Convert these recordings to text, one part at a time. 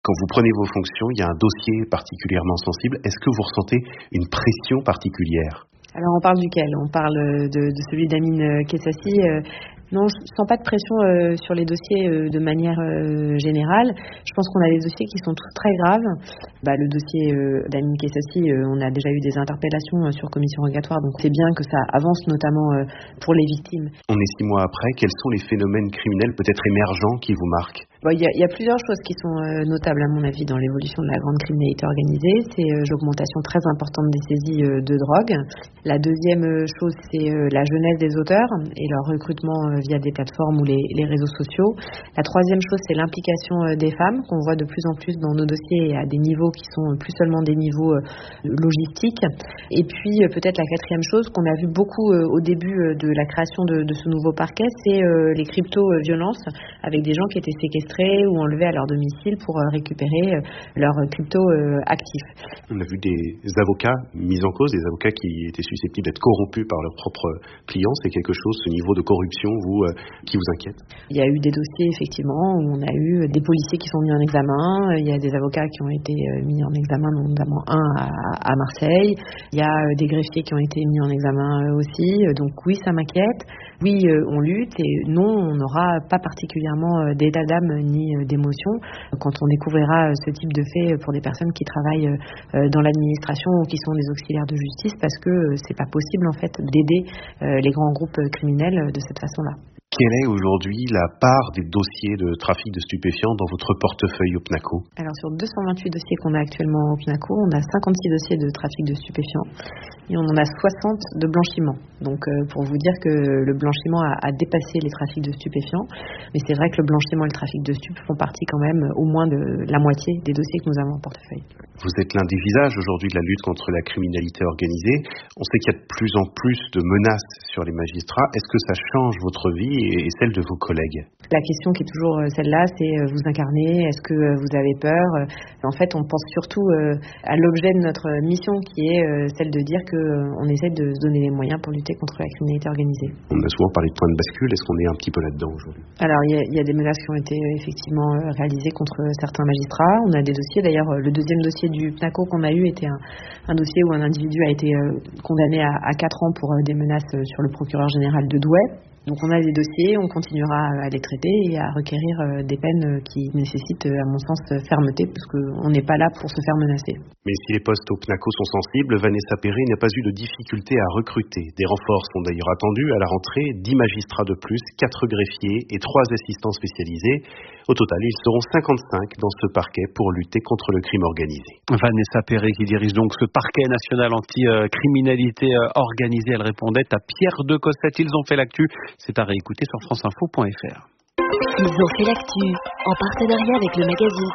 Quand vous prenez vos fonctions, il y a un dossier particulièrement sensible. Est-ce que vous ressentez une pression particulière ? Alors on parle duquel ? On parle de celui d'Amine Kessassi. Non, je ne sens pas de pression sur les dossiers de manière générale. Je pense qu'on a des dossiers qui sont tous très graves. Le dossier d'Amine Kessassi, on a déjà eu des interpellations sur commission rogatoire, donc c'est bien que ça avance, notamment pour les victimes. On est 6 mois après, quels sont les phénomènes criminels peut-être émergents qui vous marquent ? Il y a plusieurs choses qui sont notables à mon avis dans l'évolution de la grande criminalité organisée. C'est l'augmentation très importante des saisies de drogue. La deuxième chose, c'est la jeunesse des auteurs et leur recrutement via des plateformes ou les réseaux sociaux. La troisième chose, c'est l'implication des femmes qu'on voit de plus en plus dans nos dossiers à des niveaux qui sont plus seulement des niveaux logistiques. Et puis peut-être la quatrième chose qu'on a vu beaucoup au début de la création de ce nouveau parquet, c'est les crypto-violences avec des gens qui étaient séquestrés ou enlevés à leur domicile pour récupérer leurs crypto-actifs. On a vu des avocats mis en cause, des avocats qui étaient susceptibles d'être corrompus par leurs propres clients. C'est quelque chose, ce niveau de corruption, qui vous inquiète ? Il y a eu des dossiers, effectivement, où on a eu des policiers qui sont mis en examen. Il y a des avocats qui ont été mis en examen, notamment un à Marseille. Il y a des greffiers qui ont été mis en examen aussi. Donc oui, ça m'inquiète. Oui, on lutte et non, on n'aura pas particulièrement d'état d'âme ni d'émotion quand on découvrira ce type de fait pour des personnes qui travaillent dans l'administration ou qui sont des auxiliaires de justice, parce que c'est pas possible en fait d'aider les grands groupes criminels de cette façon-là. Quelle est aujourd'hui la part des dossiers de trafic de stupéfiants dans votre portefeuille au PNACO ? Alors sur 228 dossiers qu'on a actuellement au PNACO, on a 56 dossiers de trafic de stupéfiants et on en a 60 de blanchiment. Donc pour vous dire que le blanchiment a dépassé les trafics de stupéfiants, mais c'est vrai que le blanchiment et le trafic de stupes font partie quand même au moins de la moitié des dossiers que nous avons en portefeuille. Vous êtes l'un des visages aujourd'hui de la lutte contre la criminalité organisée. On sait qu'il y a de plus en plus de menaces sur les magistrats. Est-ce que ça change votre vie et celle de vos collègues ? La question qui est toujours celle-là, c'est vous incarnez, est-ce que vous avez peur ? En fait, on pense surtout à l'objet de notre mission qui est celle de dire qu'on essaie de se donner les moyens pour lutter contre la criminalité organisée. On a souvent parlé de point de bascule, est-ce qu'on est un petit peu là-dedans aujourd'hui ? Alors, il y a des menaces qui ont été effectivement réalisées contre certains magistrats. On a des dossiers, d'ailleurs, le deuxième dossier du PNACO qu'on a eu était un dossier où un individu a été condamné à 4 ans pour des menaces sur le procureur général de Douai. Donc on a des dossiers, on continuera à les traiter et à requérir des peines qui nécessitent, à mon sens, fermeté, parce qu'on n'est pas là pour se faire menacer. Mais si les postes au PNACO sont sensibles, Vanessa Perret n'a pas eu de difficulté à recruter. Des renforts sont d'ailleurs attendus à la rentrée, 10 magistrats de plus, 4 greffiers et 3 assistants spécialisés. Au total, ils seront 55 dans ce parquet pour lutter contre le crime organisé. Vanessa Perret qui dirige donc ce parquet national anti-criminalité organisée, elle répondait à Pierre de Cossette. Ils ont fait l'actu. C'est à réécouter sur franceinfo.fr. Ils ont fait l'actu en partenariat avec le magazine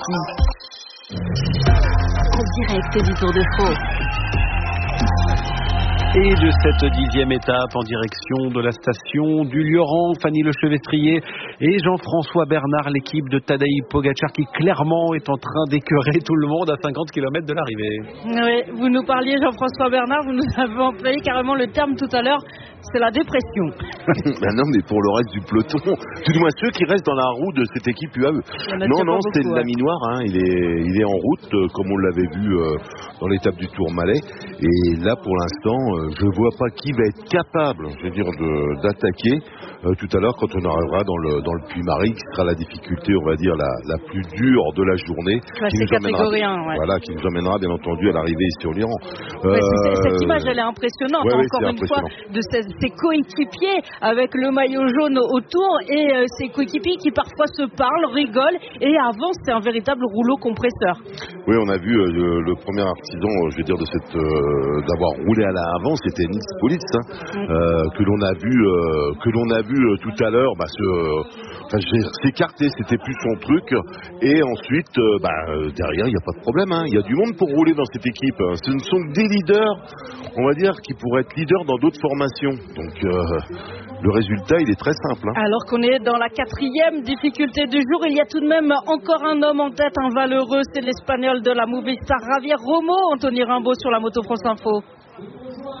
Society. En direct du Tour de France. Et de cette 10e étape en direction de la station du Lioran, Fanny Lechevestrier et Jean-François Bernard, l'équipe de Tadej Pogačar qui clairement est en train d'écœurer tout le monde à 50 km de l'arrivée. Oui, vous nous parliez Jean-François Bernard, vous nous avez employé carrément le terme tout à l'heure, c'est la dépression. Non, mais pour le reste du peloton, tout du moins ceux qui restent dans la roue de cette équipe UAE. Non, c'est le laminoir, il est en route comme on l'avait vu dans l'étape du Tourmalet. Et là, pour l'instant, je vois pas qui va être capable, d'attaquer tout à l'heure quand on arrivera dans le Puy-Marie, qui sera la difficulté, on va dire, la plus dure de la journée. Qui nous emmènera bien entendu à l'arrivée sur l'Iran. Cette image, elle est impressionnante, encore une fois, de ses coéquipiers avec le maillot jaune autour et ses coéquipiers qui parfois se parlent, rigolent et avancent. C'est un véritable rouleau compresseur. Oui, on a vu le premier artisan, d'avoir roulé à l'avant, c'était Nils Poliz, que l'on a vu tout à l'heure s'écarter, c'était plus son truc. Et ensuite, derrière, il n'y a pas de problème. Il y a du monde pour rouler dans cette équipe. Ce ne sont que des leaders, on va dire, qui pourraient être leaders dans d'autres formations. Donc, le résultat, il est très simple. Alors qu'on est dans la 4e difficulté du jour, il y a tout de même encore un homme en tête, un valeureux, c'est l'Espagnol de la Movistar, Javier Romo. Anthony Rimbaud sur la Moto France Info.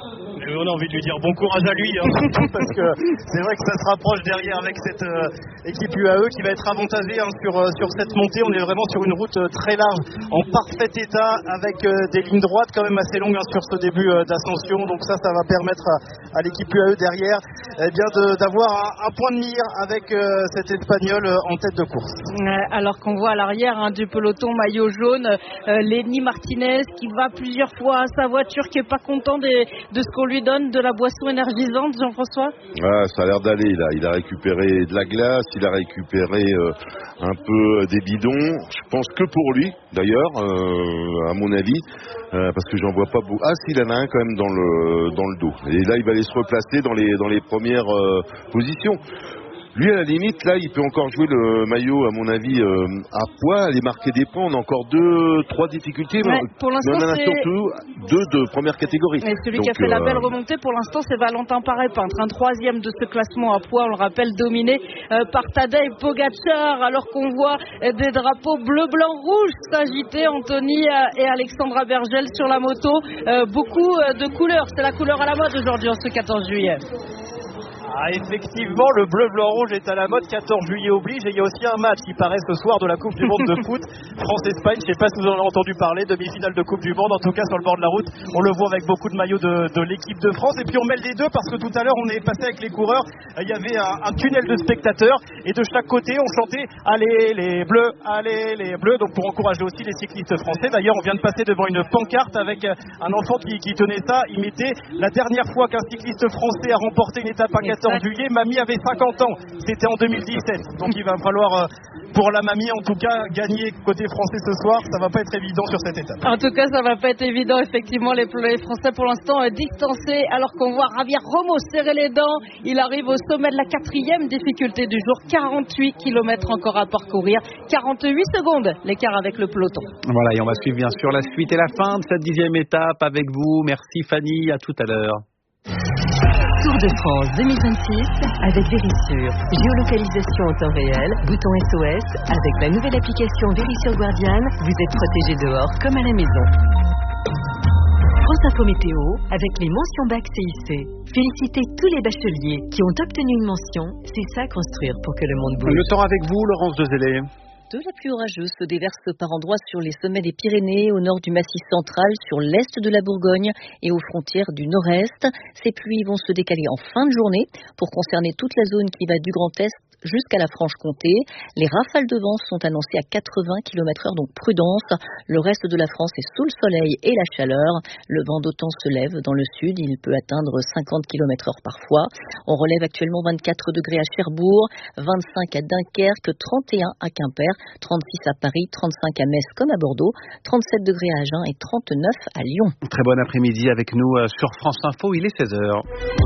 On a envie de lui dire bon courage à lui, hein, parce que c'est vrai que ça se rapproche derrière avec cette équipe UAE qui va être avantagée sur cette montée. On est vraiment sur une route très large, en parfait état, avec des lignes droites quand même assez longues sur ce début d'ascension. Donc ça va permettre à l'équipe UAE derrière d'avoir un point de mire avec cet Espagnol en tête de course. Alors qu'on voit à l'arrière du peloton maillot jaune, Lenny Martinez qui va plusieurs fois à sa voiture, qui est pas content de ce qu'on lui donne, de la boisson énergisante, Jean-François. Ça a l'air d'aller là. Il a récupéré de la glace, il a récupéré un peu des bidons. Je pense que pour lui, d'ailleurs, à mon avis, parce que j'en vois pas beaucoup. Ah, s'il en a un quand même dans le dos. Et là, il va aller se replacer dans les premières positions. Lui, à la limite, là, il peut encore jouer le maillot, à mon avis, à poids, aller marquer des points. On a encore 2-3 difficultés. Ouais, pour l'instant, on en a surtout 2 de première catégorie. Et celui qui a fait la belle remontée, pour l'instant, c'est Valentin Paré-Peintre, un 3e de ce classement à poids, on le rappelle, dominé par Tadej Pogačar, alors qu'on voit des drapeaux bleu, blanc, rouge s'agiter, Anthony et Alexandra Bergel sur la moto. Beaucoup de couleurs, c'est la couleur à la mode aujourd'hui, en ce 14 juillet. Effectivement, le bleu, blanc, rouge est à la mode, 14 juillet oblige, et il y a aussi un match qui paraît ce soir de la Coupe du Monde de foot, France-Espagne. Je ne sais pas si vous en avez entendu parler, demi-finale de Coupe du Monde, en tout cas sur le bord de la route, on le voit avec beaucoup de maillots de l'équipe de France, et puis on mêle les deux parce que tout à l'heure on est passé avec les coureurs, il y avait un tunnel de spectateurs, et de chaque côté on chantait « Allez les bleus », donc pour encourager aussi les cyclistes français. D'ailleurs, on vient de passer devant une pancarte avec un enfant qui tenait ça, il mettait « La dernière fois qu'un cycliste français a remporté une étape à 14 juillet, mamie avait 50 ans. C'était en 2017. Donc il va falloir, pour la mamie en tout cas, gagner côté français ce soir. Ça va pas être évident sur cette étape. En tout cas, ça va pas être évident. Effectivement, les Français pour l'instant distancés, alors qu'on voit Javier Romo serrer les dents. Il arrive au sommet de la 4e difficulté du jour. 48 km encore à parcourir. 48 secondes l'écart avec le peloton. Voilà, et on va suivre bien sûr la suite et la fin de cette 10e étape avec vous. Merci Fanny, à tout à l'heure. Tour de France 2026 avec Verisure. Géolocalisation en temps réel, bouton SOS. Avec la nouvelle application Verisure Guardian, vous êtes protégé dehors comme à la maison. France Info Météo avec les mentions bac CIC. Félicitez tous les bacheliers qui ont obtenu une mention. C'est ça construire pour que le monde bouge. Le temps avec vous, Laurence Dezélé. De la pluie orageuse se déverse par endroits sur les sommets des Pyrénées, au nord du Massif central, sur l'est de la Bourgogne et aux frontières du nord-est. Ces pluies vont se décaler en fin de journée pour concerner toute la zone qui va du Grand Est jusqu'à la Franche-Comté. Les rafales de vent sont annoncées à 80 km/h, donc prudence. Le reste de la France est sous le soleil et la chaleur. Le vent d'OTAN se lève dans le sud, il peut atteindre 50 km/h parfois. On relève actuellement 24 degrés à Cherbourg, 25 à Dunkerque, 31 à Quimper, 36 à Paris, 35 à Metz comme à Bordeaux, 37 degrés à Agen et 39 à Lyon. Très bon après-midi avec nous sur France Info, il est 16h.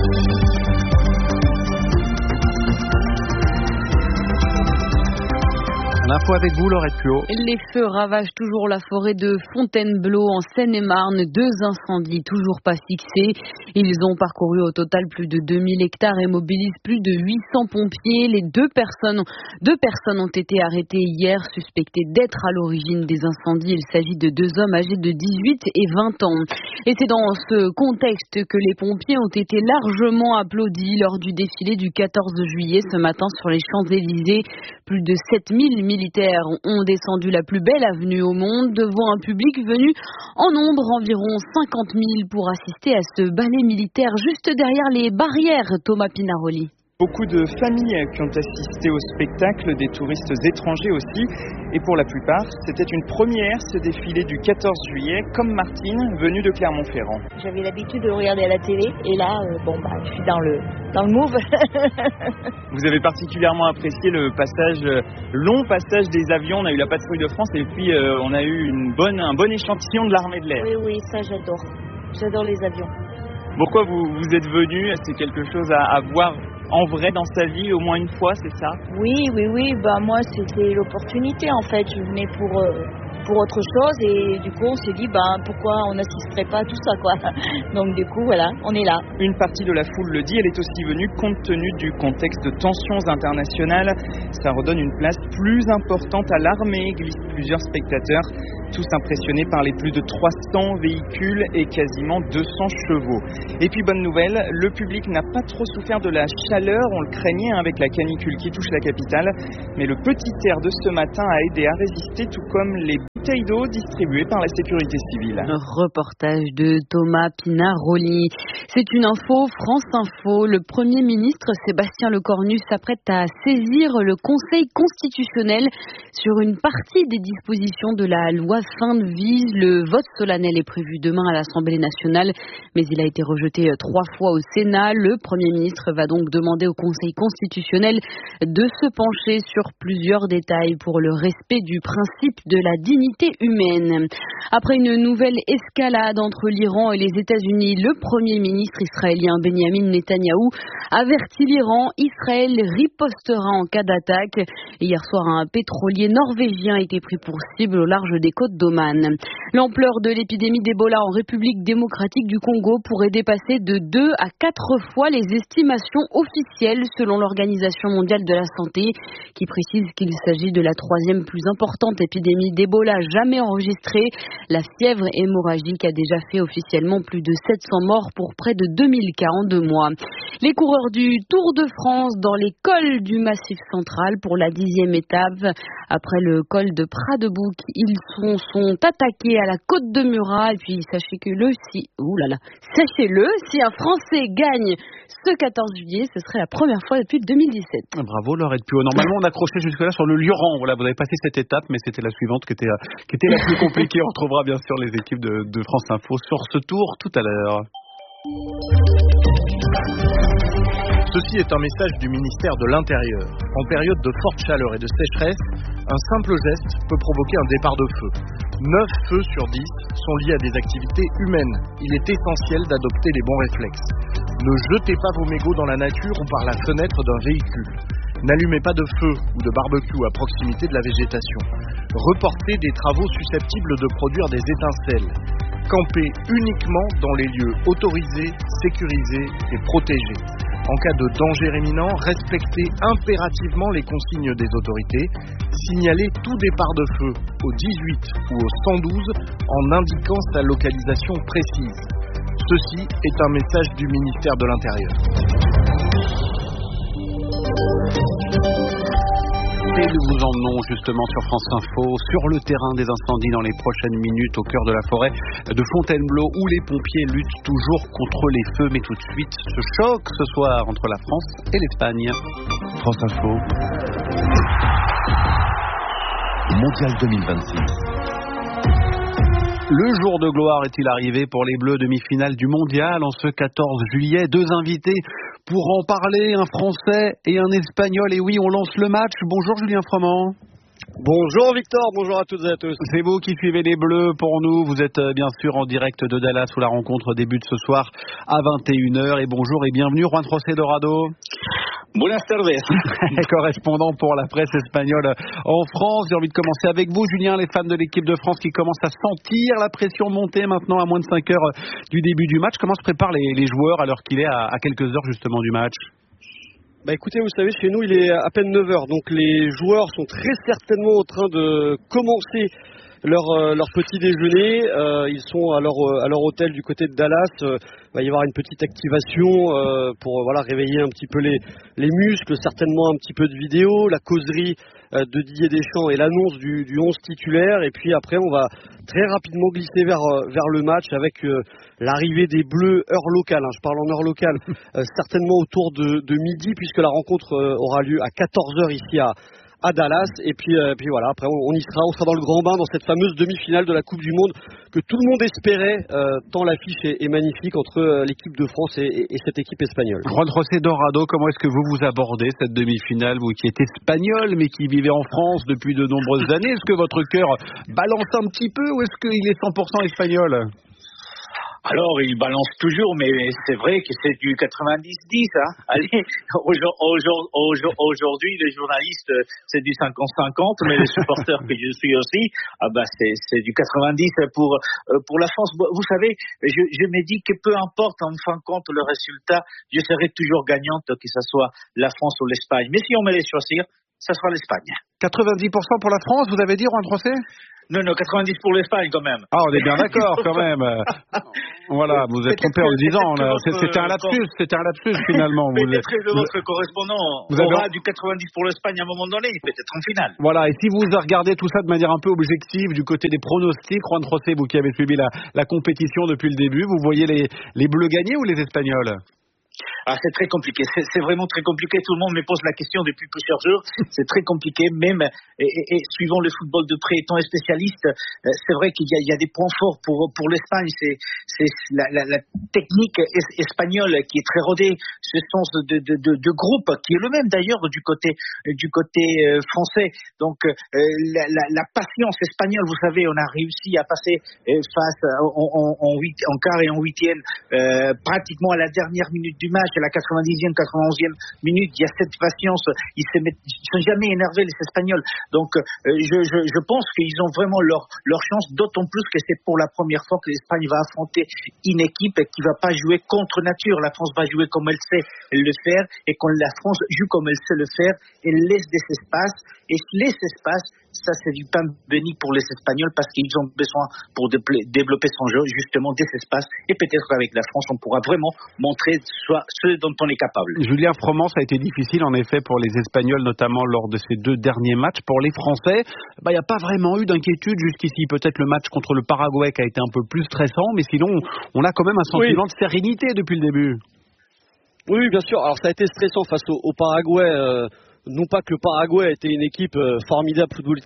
L'info avec vous, Laurette Puot. Les feux ravagent toujours la forêt de Fontainebleau en Seine-et-Marne. 2 incendies toujours pas fixés. Ils ont parcouru au total plus de 2000 hectares et mobilisent plus de 800 pompiers. Les deux personnes ont été arrêtées hier, suspectées d'être à l'origine des incendies. Il s'agit de 2 hommes âgés de 18 et 20 ans. Et c'est dans ce contexte que les pompiers ont été largement applaudis lors du défilé du 14 juillet ce matin sur les Champs-Élysées. Plus de 7000 militaires ont descendu la plus belle avenue au monde devant un public venu en nombre, environ 50 000 pour assister à ce ballet militaire juste derrière les barrières, Thomas Pinaroli. Beaucoup de familles qui ont assisté au spectacle, des touristes étrangers aussi. Et pour la plupart, c'était une première, ce défilé du 14 juillet, comme Martine, venue de Clermont-Ferrand. J'avais l'habitude de le regarder à la télé, et là, je suis dans le move. Vous avez particulièrement apprécié le long passage des avions. On a eu la patrouille de France, et puis on a eu un bon échantillon de l'armée de l'air. Oui, ça j'adore. J'adore les avions. Pourquoi vous êtes venu? C'est quelque chose à voir en vrai dans sa vie au moins une fois, c'est ça? Oui. Moi c'était l'opportunité en fait. Je venais pour autre chose et du coup on s'est dit pourquoi on n'assisterait pas à tout ça quoi. Donc du coup voilà, on est là. Une partie de la foule le dit, elle est aussi venue compte tenu du contexte de tensions internationales. Ça redonne une place plus importante à l'armée, glisse plus plusieurs spectateurs, tous impressionnés par les plus de 300 véhicules et quasiment 200 chevaux. Et puis bonne nouvelle, le public n'a pas trop souffert de la chaleur, on le craignait avec la canicule qui touche la capitale, mais le petit air de ce matin a aidé à résister, tout comme les bouteilles d'eau distribuées par la sécurité civile. Un reportage de Thomas Pinaroli. C'est une info, France Info. Le Premier ministre Sébastien Lecornu s'apprête à saisir le Conseil constitutionnel sur une partie des dispositions de la loi fin de vie. Le vote solennel est prévu demain à l'Assemblée nationale, mais il a été rejeté 3 fois au Sénat. Le Premier ministre va donc demander au Conseil constitutionnel de se pencher sur plusieurs détails pour le respect du principe de la dignité humaine. Après une nouvelle escalade entre l'Iran et les États-Unis, le Premier ministre israélien Benjamin Netanyahou avertit l'Iran. Israël ripostera en cas d'attaque. Hier soir, un pétrolier norvégien a été pris pour cible au large des côtes d'Oman. L'ampleur de l'épidémie d'Ebola en République démocratique du Congo pourrait dépasser de 2 à 4 fois les estimations officielles selon l'Organisation mondiale de la santé, qui précise qu'il s'agit de la 3e plus importante épidémie d'Ebola jamais enregistrée. La fièvre hémorragique a déjà fait officiellement plus de 700 morts pour près de 2000 cas en 2 mois. Les coureurs du Tour de France dans les cols du Massif central pour la 10e étape. Après le col de Pradebouc, ils sont attaqués à la côte de Murat. Et puis sachez-le, si un Français gagne ce 14 juillet, ce serait la première fois depuis 2017. Bravo Laurette Puot. Normalement, on accrochait jusque-là sur le Lioran. Voilà, vous avez passé cette étape, mais c'était la suivante qui était la plus compliquée. On retrouvera bien sûr les équipes de France Info sur ce tour tout à l'heure. Ceci est un message du ministère de l'Intérieur. En période de forte chaleur et de sécheresse, un simple geste peut provoquer un départ de feu. 9 feux sur 10 sont liés à des activités humaines. Il est essentiel d'adopter les bons réflexes. Ne jetez pas vos mégots dans la nature ou par la fenêtre d'un véhicule. N'allumez pas de feu ou de barbecue à proximité de la végétation. Reportez des travaux susceptibles de produire des étincelles. Campez uniquement dans les lieux autorisés, sécurisés et protégés. En cas de danger imminent, respectez impérativement les consignes des autorités. Signalez tout départ de feu au 18 ou au 112 en indiquant sa localisation précise. Ceci est un message du ministère de l'Intérieur. Et nous vous emmenons justement sur France Info, sur le terrain des incendies dans les prochaines minutes au cœur de la forêt de Fontainebleau où les pompiers luttent toujours contre les feux. Mais tout de suite, ce choc ce soir entre la France et l'Espagne. France Info. Mondial 2026. Le jour de gloire est-il arrivé pour les Bleus, demi-finale du Mondial en ce 14 juillet. 2 invités pour en parler, un Français et un Espagnol. Et oui, on lance le match. Bonjour Julien Froment. Bonjour Victor, bonjour à toutes et à tous. C'est vous qui suivez les Bleus pour nous. Vous êtes bien sûr en direct de Dallas où la rencontre débute ce soir à 21h. Et bonjour et bienvenue Juan José Dorado. Buenas tardes. Correspondant pour la presse espagnole en France. J'ai envie de commencer avec vous, Julien, les fans de l'équipe de France qui commencent à sentir la pression monter maintenant à moins de 5 heures du début du match. Comment se préparent les joueurs alors qu'il est à quelques heures justement du match ? Écoutez, vous savez, chez nous, il est à peine 9h. Donc les joueurs sont très certainement en train de commencer leur petit déjeuner. Ils sont à leur hôtel du côté de Dallas. Il va y avoir une petite activation pour réveiller un petit peu les muscles, certainement un petit peu de vidéo, la causerie de Didier Deschamps et l'annonce du 11 titulaire. Et puis après, on va très rapidement glisser vers le match avec l'arrivée des Bleus heure locale. Je parle en heure locale, certainement autour de midi puisque la rencontre aura lieu à 14h ici à Dallas. Et puis voilà, après on y sera, on sera dans le grand bain dans cette fameuse demi-finale de la Coupe du Monde que tout le monde espérait, tant l'affiche est magnifique entre l'équipe de France et cette équipe espagnole. Juan José Dorado, comment est-ce que vous abordez cette demi-finale, vous qui êtes espagnol mais qui vivez en France depuis de nombreuses années? Est-ce que votre cœur balance un petit peu ou est-ce qu'il est 100% espagnol? Alors, il balance toujours, mais c'est vrai que c'est du 90-10. Allez, aujourd'hui, les journalistes, c'est du 50-50, mais les supporters que je suis aussi, c'est du 90 pour la France. Vous savez, je me dis que peu importe, en fin de compte, le résultat, je serai toujours gagnante, que ce soit la France ou l'Espagne. Mais si on me les choisir, ça sera l'Espagne. 90% pour la France, vous avez dit, Juan José? Non, 90 pour l'Espagne quand même. Ah, on est bien d'accord quand même. Voilà, vous êtes trompé en le disant. C'était un lapsus finalement. Peut-être que votre correspondant aura du 90 pour l'Espagne à un moment donné, peut-être en finale. Voilà, et si vous regardez tout ça de manière un peu objective du côté des pronostics, Juan José, vous qui avez suivi la compétition depuis le début, vous voyez les Bleus gagner ou les Espagnols? Ah, c'est très compliqué, c'est vraiment très compliqué. Tout le monde me pose la question depuis plusieurs jours. C'est très compliqué, même et suivant le football de près, étant spécialiste, c'est vrai qu'il y a des points forts pour l'Espagne. C'est la technique espagnole qui est très rodée, ce sens de groupe qui est le même d'ailleurs du côté français. Donc la patience espagnole, vous savez, on a réussi à passer face en quart et en huitième pratiquement à la dernière minute du match, à la 90e, 91e minute. Il y a cette patience, ils sont jamais énervés les Espagnols. Donc je pense qu'ils ont vraiment leur chance, d'autant plus que c'est pour la première fois que l'Espagne va affronter une équipe qui va pas jouer contre nature. La France va jouer comme elle sait le faire, et quand la France joue comme elle sait le faire, elle laisse des espaces, et les espaces, ça c'est du pain béni pour les Espagnols, parce qu'ils ont besoin pour développer son jeu justement des espaces, et peut-être qu'avec la France on pourra vraiment montrer ce dont on est capable. Julien Froment, ça a été difficile en effet pour les Espagnols, notamment lors de ces 2 derniers matchs. Pour les Français, il n'y a pas vraiment eu d'inquiétude jusqu'ici. Peut-être le match contre le Paraguay qui a été un peu plus stressant, mais sinon on a quand même un sentiment de sérénité depuis le début. Oui, bien sûr. Alors ça a été stressant face au Paraguay. Non pas que le Paraguay était une équipe formidable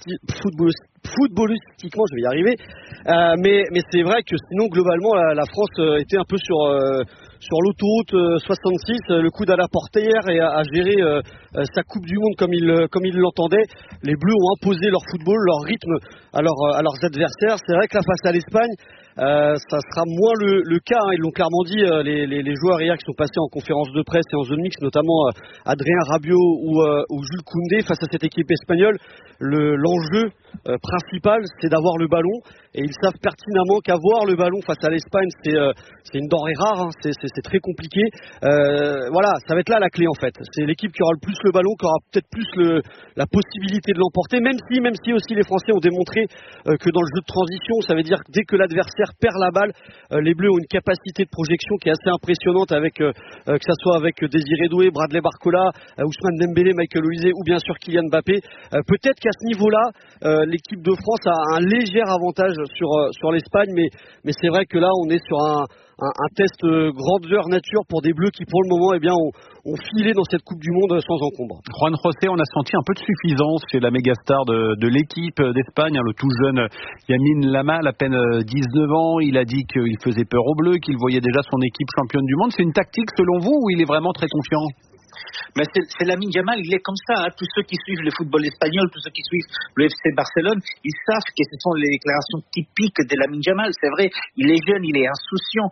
footballistiquement, je vais y arriver, mais c'est vrai que sinon globalement la France était un peu sur l'autoroute 66, le coude à la portière, et à gérer sa Coupe du Monde comme il l'entendait. Les Bleus ont imposé leur football, leur rythme à leurs adversaires. C'est vrai que là, face à l'Espagne, ça sera moins le cas, hein. Ils l'ont clairement dit, les joueurs hier qui sont passés en conférence de presse et en zone mixte, notamment Adrien Rabiot ou Jules Koundé. Face à cette équipe espagnole, l'enjeu principal, c'est d'avoir le ballon, et ils savent pertinemment qu'avoir le ballon face à l'Espagne, c'est une denrée rare, hein. C'est très compliqué. Voilà, ça va être là la clé en fait. C'est l'équipe qui aura le plus le ballon, qui aura peut-être plus la possibilité de l'emporter, même si aussi les Français ont démontré que dans le jeu de transition, ça veut dire que dès que l'adversaire perd la balle, les Bleus ont une capacité de projection qui est assez impressionnante, avec que ça soit avec Désiré Doué, Bradley Barcola, Ousmane Dembélé, Michael Olise ou bien sûr Kylian Mbappé. Peut-être qu'à ce niveau-là, l'équipe de France a un léger avantage sur l'Espagne, mais c'est vrai que là on est sur un test grandeur nature pour des Bleus qui pour le moment ont filé dans cette Coupe du Monde sans encombre. Juan José, on a senti un peu de suffisance chez la mégastar de l'équipe d'Espagne, le tout jeune Lamine Yamal, à peine 19 ans. Il a dit qu'il faisait peur aux Bleus, qu'il voyait déjà son équipe championne du monde. C'est une tactique selon vous, ou il est vraiment très confiant? Mais c'est Lamine Yamal, il est comme ça, hein. Tous ceux qui suivent le football espagnol, tous ceux qui suivent le FC Barcelone, ils savent que ce sont les déclarations typiques de Lamine Yamal. C'est vrai, il est jeune, il est insouciant,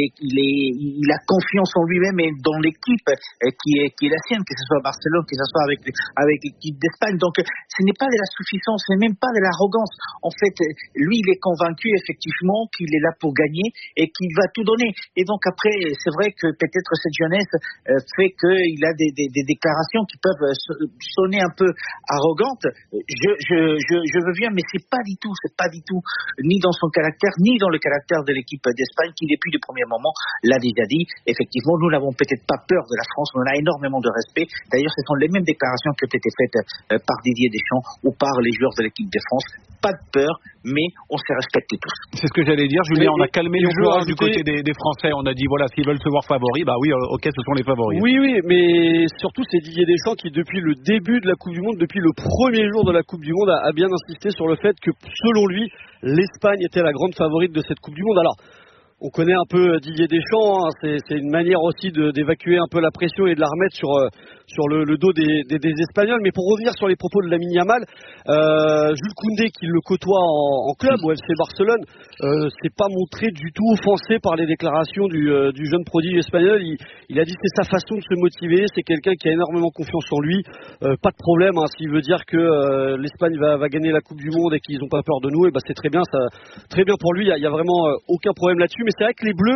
il a confiance en lui-même et dans l'équipe qui est la sienne, que ce soit à Barcelone, que ce soit avec l'équipe d'Espagne. Donc ce n'est pas de la suffisance, ce n'est même pas de l'arrogance. En fait, lui, il est convaincu effectivement qu'il est là pour gagner et qu'il va tout donner. Et donc après, c'est vrai que peut-être cette jeunesse fait qu'il a des déclarations qui peuvent sonner un peu arrogantes. Je veux bien, mais c'est pas du tout ni dans son caractère, ni dans le caractère de l'équipe d'Espagne, qui depuis le premier moment l'a déjà dit. Effectivement, nous n'avons peut-être pas peur de la France, on a énormément de respect. D'ailleurs, ce sont les mêmes déclarations qui ont été faites par Didier Deschamps ou par les joueurs de l'équipe de France. Pas de peur, mais on se respecte tous. C'est ce que j'allais dire, Julien. On a calmé le jeu du côté des Français. On a dit voilà, s'ils veulent se voir favoris, bah oui, ok, ce sont les favoris. Oui, mais surtout c'est Didier Deschamps qui, depuis le début de la Coupe du Monde, depuis le premier jour de la Coupe du Monde, a bien insisté sur le fait que, selon lui, l'Espagne était la grande favorite de cette Coupe du Monde. Alors, on connaît un peu Didier Deschamps, hein, c'est une manière aussi d'évacuer un peu la pression et de la remettre sur le dos des Espagnols. Mais pour revenir sur les propos de Lamine Yamal, Jules Koundé, qui le côtoie en club au FC Barcelone, s'est pas montré du tout offensé par les déclarations du jeune prodige espagnol. Il a dit que c'est sa façon de se motiver, c'est quelqu'un qui a énormément confiance en lui. Pas de problème, hein, s'il veut dire que l'Espagne va gagner la Coupe du Monde et qu'ils n'ont pas peur de nous, et c'est très bien, très bien pour lui, il y a vraiment aucun problème là-dessus. Mais c'est vrai que les Bleus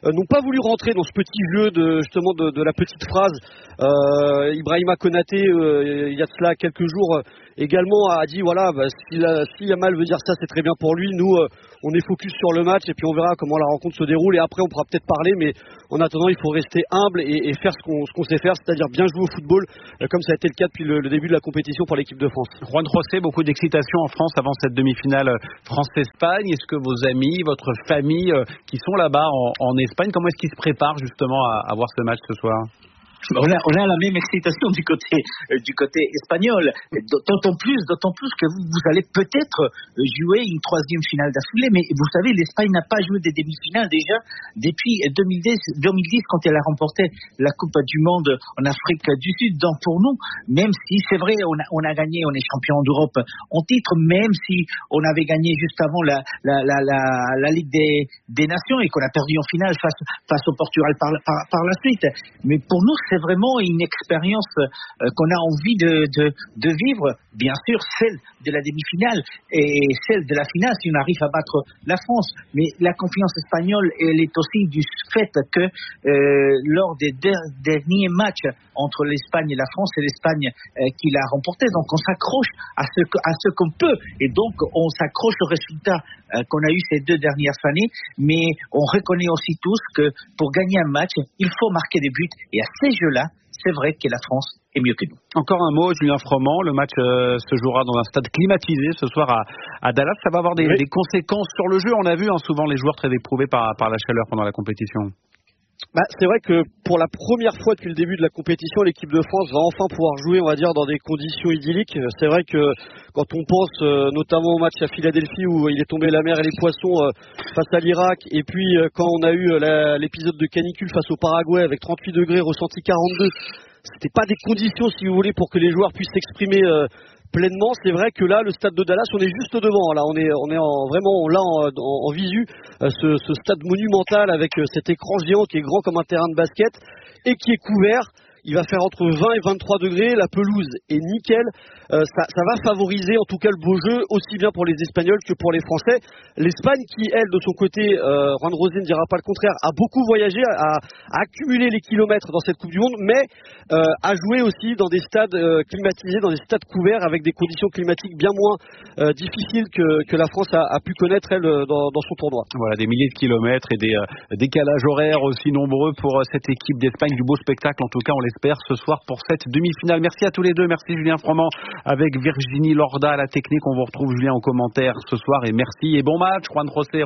n'ont pas voulu rentrer dans ce petit jeu de la petite phrase. Ibrahima Konaté, il y a de cela quelques jours, également a dit voilà, si Yamal veut dire ça, c'est très bien pour lui. Nous, on est focus sur le match et puis on verra comment la rencontre se déroule. Et après, on pourra peut-être parler, mais en attendant, il faut rester humble et faire ce qu'on sait faire, c'est-à-dire bien jouer au football, comme ça a été le cas depuis le début de la compétition pour l'équipe de France. Juan José, beaucoup d'excitation en France avant cette demi-finale France-Espagne. Est-ce que vos amis, votre famille qui sont là-bas en Espagne, comment est-ce qu'ils se préparent justement à voir ce match ce soir ? On a la même excitation du côté espagnol, d'autant plus que vous allez peut-être jouer une troisième finale d'affilée, mais vous savez, l'Espagne n'a pas joué des demi-finales déjà depuis 2010 quand elle a remporté la Coupe du Monde en Afrique du Sud. Donc pour nous, même si c'est vrai, on a gagné, on est champion d'Europe en titre, même si on avait gagné juste avant la Ligue des Nations et qu'on a perdu en finale face au Portugal par la suite. Mais pour nous, c'est vraiment une expérience qu'on a envie de vivre, bien sûr celle de la demi-finale et celle de la finale si on arrive à battre la France. Mais la confiance espagnole, elle est aussi du fait que lors des derniers matchs entre l'Espagne et la France, c'est l'Espagne qui l'a remporté. Donc on s'accroche à ce qu'on peut et donc on s'accroche au résultat qu'on a eu ces 2 dernières années. Mais on reconnaît aussi tous que pour gagner un match, il faut marquer des buts et à ces jeux-là, c'est vrai que la France est mieux que nous. Encore un mot, Julien Froment, le match se jouera dans un stade climatisé ce soir à Dallas. Ça va avoir des conséquences sur le jeu. On a vu souvent les joueurs très éprouvés par la chaleur pendant la compétition. C'est vrai que pour la première fois depuis le début de la compétition, l'équipe de France va enfin pouvoir jouer, on va dire, dans des conditions idylliques. C'est vrai que quand on pense notamment au match à Philadelphie où il est tombé la mer et les poissons face à l'Irak, et puis quand on a eu l'épisode de canicule face au Paraguay avec 38 degrés, ressenti 42, c'était pas des conditions, si vous voulez, pour que les joueurs puissent s'exprimer pleinement. C'est vrai que là, le stade de Dallas, on est juste devant. Là, on est vraiment là en visu, ce stade monumental avec cet écran géant qui est grand comme un terrain de basket et qui est couvert. Il va faire entre 20 et 23 degrés, la pelouse est nickel, ça va favoriser en tout cas le beau jeu, aussi bien pour les Espagnols que pour les Français. L'Espagne qui, elle, de son côté, Juan José ne dira pas le contraire, a beaucoup voyagé, a accumulé les kilomètres dans cette Coupe du Monde, mais a joué aussi dans des stades climatisés, dans des stades couverts, avec des conditions climatiques bien moins difficiles que la France a pu connaître, elle, dans son tournoi. Voilà, des milliers de kilomètres et des décalages horaires aussi nombreux pour cette équipe d'Espagne. Du beau spectacle, en tout cas, on l'espère ce soir pour cette demi-finale. Merci à tous les deux. Merci Julien Froment avec Virginie Lorda à la technique. On vous retrouve Julien en commentaire ce soir et merci et bon match. Juan José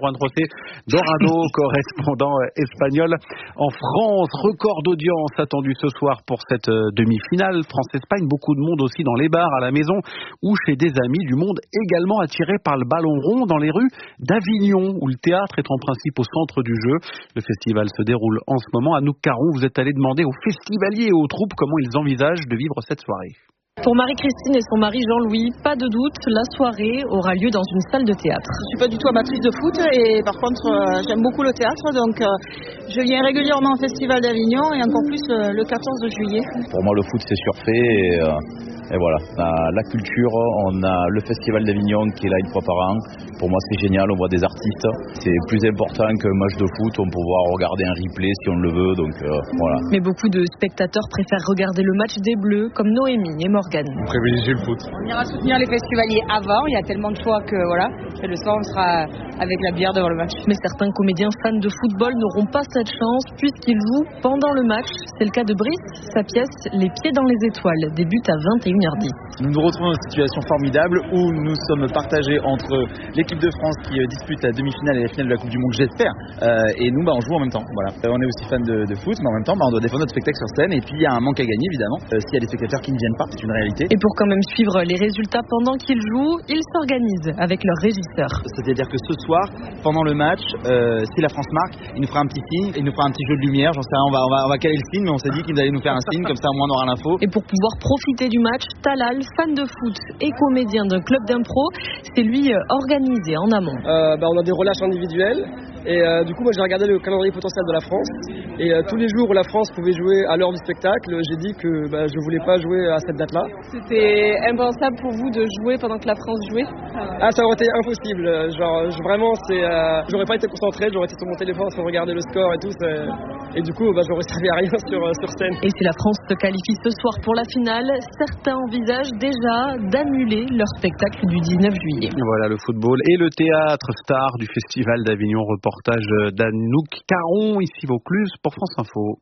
Dorado, correspondant espagnol en France. Record d'audience attendu ce soir pour cette demi-finale France-Espagne. Beaucoup de monde aussi dans les bars, à la maison ou chez des amis. Du monde également attiré par le ballon rond dans les rues d'Avignon où le théâtre est en principe au centre du jeu. Le festival se déroule en ce moment. Anouk Caron, vous êtes allé demander aux festivaliers et aux troupes comment ils envisagent de vivre cette soirée. Pour Marie-Christine et son mari Jean-Louis, pas de doute, la soirée aura lieu dans une salle de théâtre. Je suis pas du tout amatrice de foot et par contre j'aime beaucoup le théâtre, donc je viens régulièrement au Festival d'Avignon et encore plus le 14 juillet. Pour moi le foot c'est surfait et voilà, on a la culture, on a le Festival d'Avignon qui est là une fois par an. Pour moi c'est génial, on voit des artistes, c'est plus important qu'un match de foot, on peut pouvoir regarder un replay si on le veut, donc voilà. Mais beaucoup de spectateurs préfèrent regarder le match des Bleus comme Noémie et Morgane. On privilégie le foot. On ira soutenir les festivaliers avant, il y a tellement de choix que voilà, et le soir on sera avec la bière devant le match. Mais certains comédiens fans de football n'auront pas cette chance puisqu'ils jouent pendant le match. C'est le cas de Brice, sa pièce Les Pieds dans les Étoiles débute à 21h10. Nous nous retrouvons dans une situation formidable où nous sommes partagés entre l'équipe de France qui dispute la demi-finale et la finale de la Coupe du Monde, j'espère, et nous on joue en même temps. Voilà. On est aussi fans de foot, mais en même temps on doit défendre notre spectacle sur scène et puis il y a un manque à gagner évidemment. S'il y a des spectateurs qui ne viennent pas, c'est une réalité. Et pour quand même suivre les résultats pendant qu'ils jouent, ils s'organisent avec leur régisseur. C'est-à-dire que ce soir, pendant le match, si la France marque, il nous fera un petit signe, il nous fera un petit jeu de lumière, j'en sais rien, on va caler le signe, mais on s'est dit qu'ils allaient nous faire un signe, comme ça au moins on aura l'info. Et pour pouvoir profiter du match, Talal, fan de foot et comédien d'un club d'impro, c'est lui organise organisé en amont. On a des relâches individuelles. Et du coup, moi j'ai regardé le calendrier potentiel de la France. Et tous les jours où la France pouvait jouer à l'heure du spectacle, j'ai dit que je voulais pas jouer à cette date-là. C'était impensable pour vous de jouer pendant que la France jouait? Ça aurait été impossible. Vraiment, j'aurais pas été concentré, j'aurais été sur mon téléphone sans regarder le score et tout. Et du coup, j'aurais servi à rien sur scène. Et si la France se qualifie ce soir pour la finale, certains envisagent déjà d'annuler leur spectacle du 19 juillet. Voilà le football et le théâtre star du Festival d'Avignon. Reportage d'Anouk Caron, ici Vaucluse pour France Info.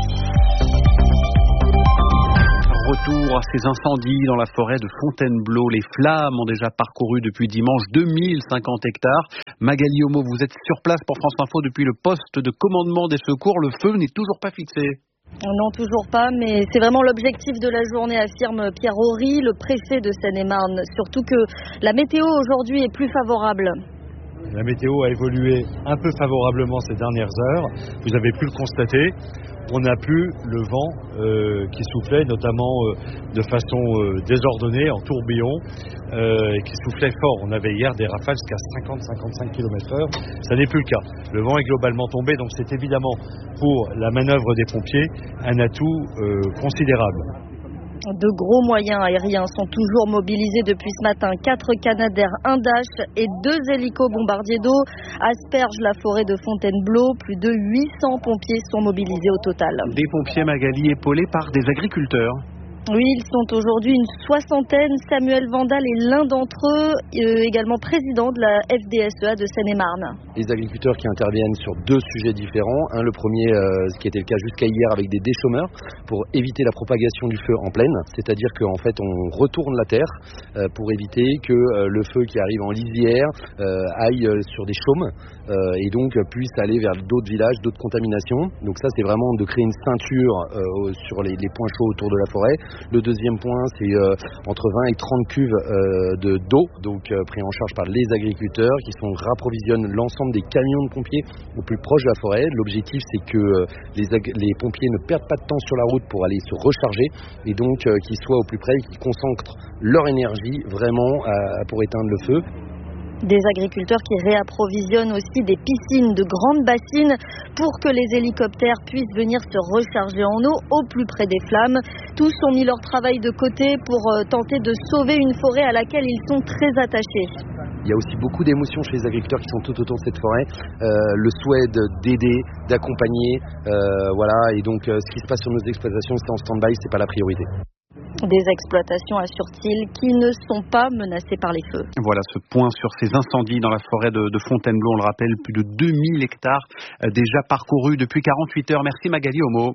Retour à ces incendies dans la forêt de Fontainebleau. Les flammes ont déjà parcouru depuis dimanche 2050 hectares. Magali Homo, vous êtes sur place pour France Info depuis le poste de commandement des secours. Le feu n'est toujours pas fixé. Non, toujours pas, mais c'est vraiment l'objectif de la journée, affirme Pierre Horry, le préfet de Seine-et-Marne. Surtout que la météo aujourd'hui est plus favorable. La météo a évolué un peu favorablement ces dernières heures. Vous avez pu le constater. On n'a plus le vent qui soufflait, notamment de façon désordonnée, en tourbillon, et qui soufflait fort. On avait hier des rafales jusqu'à 50-55 km/h. Ça n'est plus le cas. Le vent est globalement tombé, donc c'est évidemment pour la manœuvre des pompiers un atout considérable. De gros moyens aériens sont toujours mobilisés depuis ce matin. 4 Canadair, un Dash et 2 hélicos bombardiers d'eau aspergent la forêt de Fontainebleau. Plus de 800 pompiers sont mobilisés au total. Des pompiers, Magali, épaulés par des agriculteurs. Oui, ils sont aujourd'hui une soixantaine. Samuel Vandal est l'un d'entre eux, également président de la FDSEA de Seine-et-Marne. Les agriculteurs qui interviennent sur 2 sujets différents. Le premier, ce qui était le cas jusqu'à hier, avec des déchômeurs pour éviter la propagation du feu en plaine. C'est-à-dire qu'en fait, on retourne la terre pour éviter que le feu qui arrive en lisière aille sur des chaumes et donc puisse aller vers d'autres villages, d'autres contaminations. Donc ça, c'est vraiment de créer une ceinture sur les points chauds autour de la forêt. Le deuxième point, c'est entre 20 et 30 cuves d'eau, donc pris en charge par les agriculteurs qui rapprovisionnent l'ensemble des camions de pompiers au plus proche de la forêt. L'objectif, c'est que les pompiers ne perdent pas de temps sur la route pour aller se recharger et donc qu'ils soient au plus près et qu'ils concentrent leur énergie vraiment pour éteindre le feu. Des agriculteurs qui réapprovisionnent aussi des piscines, de grandes bassines pour que les hélicoptères puissent venir se recharger en eau au plus près des flammes. Tous ont mis leur travail de côté pour tenter de sauver une forêt à laquelle ils sont très attachés. Il y a aussi beaucoup d'émotions chez les agriculteurs qui sont tout autour de cette forêt. Le souhait d'aider, d'accompagner, et donc ce qui se passe sur nos exploitations, c'est en stand-by, c'est pas la priorité. Des exploitations, assure-t-il, qui ne sont pas menacées par les feux. Voilà ce point sur ces incendies dans la forêt de Fontainebleau. On le rappelle, plus de 2000 hectares déjà parcourus depuis 48 heures. Merci Magali Homo.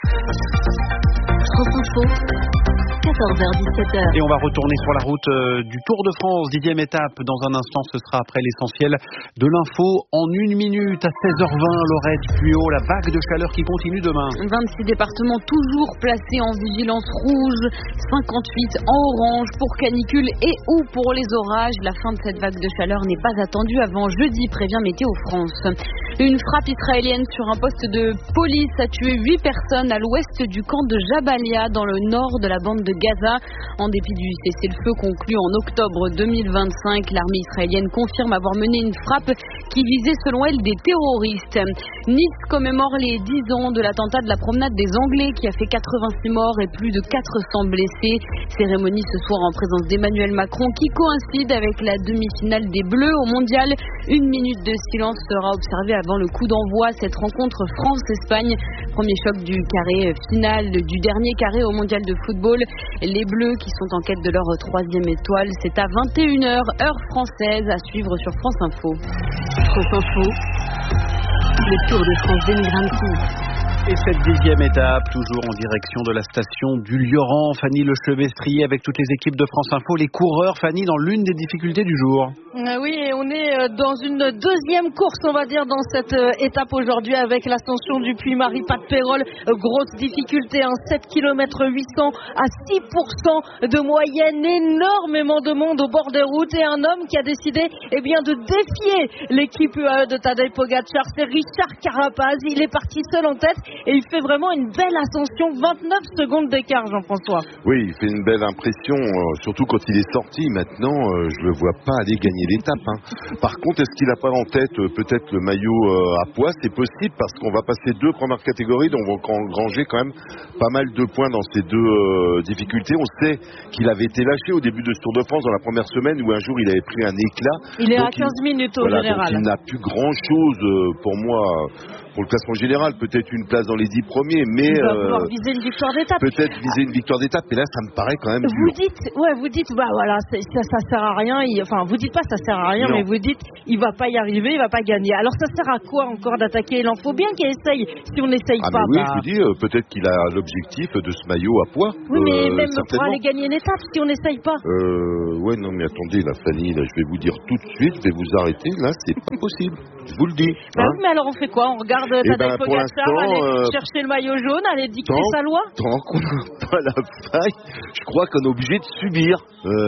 France Info. 14h-17h. Et on va retourner sur la route du Tour de France, 10e étape. Dans un instant, ce sera après l'essentiel de l'info en 1 minute à 16h20. Laurette Puyo, la vague de chaleur qui continue demain. 26 départements toujours placés en vigilance rouge, 58 en orange pour canicule et ou pour les orages. La fin de cette vague de chaleur n'est pas attendue avant jeudi, prévient Météo France. Une frappe israélienne sur un poste de police a tué 8 personnes à l'ouest du camp de Jabalia dans le nord de la bande de Gaza. En dépit du cessez-le-feu conclu en octobre 2025, l'armée israélienne confirme avoir mené une frappe qui visait selon elle des terroristes. Nice commémore les 10 ans de l'attentat de la promenade des Anglais qui a fait 86 morts et plus de 400 blessés. Cérémonie ce soir en présence d'Emmanuel Macron qui coïncide avec la demi-finale des Bleus au Mondial. 1 minute de silence sera observée avant le coup d'envoi. Cette rencontre France-Espagne, premier choc du carré final du dernier carré au Mondial de football. Les Bleus qui sont en quête de leur 3e étoile, c'est à 21h, heure française, à suivre sur France Info. France Info, le Tour de France 2026. Et cette 10e étape, toujours en direction de la station du Lioran. Fanny Lechevestrier avec toutes les équipes de France Info. Les coureurs, Fanny, dans l'une des difficultés du jour. Oui, et on est dans une deuxième course, on va dire, dans cette étape aujourd'hui avec l'ascension du Puy-Marie, pas de Pérol. Grosse difficulté, 7 km 800 à 6% de moyenne. Énormément de monde au bord des routes et un homme qui a décidé de défier l'équipe UAE de Tadej Pogacar. C'est Richard Carapaz. Il est parti seul en tête. et il fait vraiment une belle ascension, 29 secondes d'écart, Jean-François. Oui, il fait une belle impression, surtout quand il est sorti. Maintenant, je le vois pas aller gagner l'étape. Par contre, est-ce qu'il n'a pas en tête peut-être le maillot à poids? C'est possible parce qu'on va passer 2 premières catégories, donc on va engranger quand même pas mal de points dans ces 2 difficultés. On sait qu'il avait été lâché au début de ce Tour de France dans la première semaine où un jour il avait pris un éclat. Il est à 15 minutes au général. Donc il n'a plus grand-chose pour moi pour le classement général. Peut-être une place dans les 10 premiers, mais il va pouvoir viser une victoire d'étape. Peut-être viser une victoire d'étape, mais là ça me paraît quand même dur. Vous dites, bah voilà, ça sert à rien. Vous dites pas ça sert à rien, mais vous dites il va pas y arriver, il va pas gagner. Alors ça sert à quoi encore d'attaquer? Il en faut bien qu'il essaye. Si on n'essaye pas, oui, je vous dis, peut-être qu'il a l'objectif de ce maillot à poids. Oui, mais même pour aller gagner une étape, si on n'essaye pas. Ouais, non, mais attendez, la Fanny, là, je vais vous dire tout de suite, je vais vous arrêter. Là, c'est pas possible. Je vous le dis. Oui, mais alors on fait quoi? On regarde Tadej Pogačar aller chercher le maillot jaune, aller dicter sa loi? Tant qu'on n'a pas la faille, je crois qu'on est obligé de subir.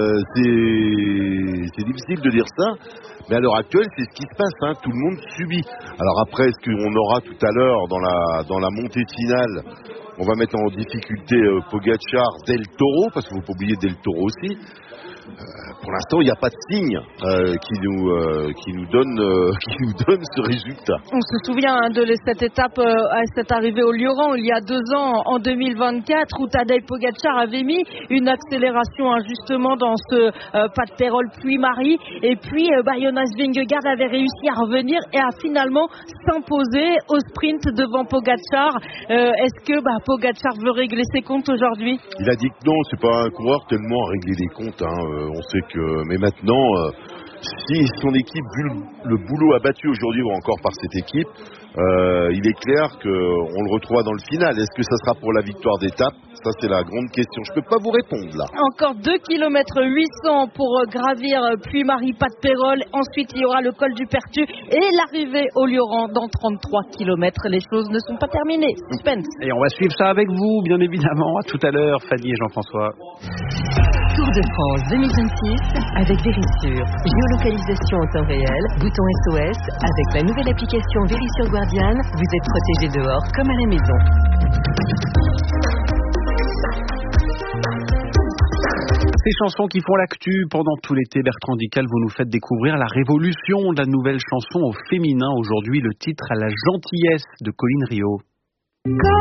C'est difficile de dire ça. Mais à l'heure actuelle, c'est ce qui se passe, tout le monde subit. Alors après, est-ce qu'on aura tout à l'heure, dans la montée finale, on va mettre en difficulté Pogačar, Del Toro, parce qu'il ne faut pas oublier Del Toro aussi. Pour l'instant, il n'y a pas de signe qui nous donne ce résultat. On se souvient de cette étape, cette arrivée au Lioran il y a 2 ans, en 2024, où Tadej Pogačar avait mis une accélération justement dans ce pas de Pérol Puy-Marie, et puis Jonas Vingegaard avait réussi à revenir et à finalement s'imposer au sprint devant Pogačar. Est-ce que Pogačar veut régler ses comptes aujourd'hui? Il a dit que non, c'est pas un coureur tellement à régler les comptes. On sait que, mais maintenant, si son équipe, vu le boulot abattu aujourd'hui ou encore par cette équipe, il est clair qu'on le retrouvera dans le final. Est-ce que ça sera pour la victoire d'étape? Ça, c'est la grande question. Je ne peux pas vous répondre là. Encore 2 km 800 pour gravir Puy-Marie, pas de Pérol. Ensuite, il y aura le col du Pertu et l'arrivée au Lioran dans 33 km. Les choses ne sont pas terminées. Suspense. Et on va suivre ça avec vous, bien évidemment. À tout à l'heure, Fanny et Jean-François. Tour de France 2026 avec Vérissure. Géolocalisation en temps réel, bouton SOS. Avec la nouvelle application Vérissure Guardian, vous êtes protégé dehors comme à la maison. Ces chansons qui font l'actu pendant tout l'été, Bertrand Dical, vous nous faites découvrir la révolution de la nouvelle chanson au féminin. Aujourd'hui, le titre à la gentillesse de Colline Rio.